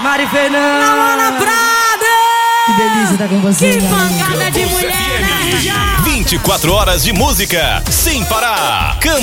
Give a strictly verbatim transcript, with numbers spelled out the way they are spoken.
Mari Fernanda. Ana Prada. Que delícia estar com você. Que pancada de mulher, né, vinte e quatro horas de música sem parar. Canta.